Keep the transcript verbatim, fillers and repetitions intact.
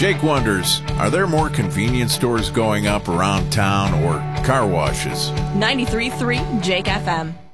Jake wonders, are there more convenience stores going up around town or car washes? ninety-three point three Jake F M.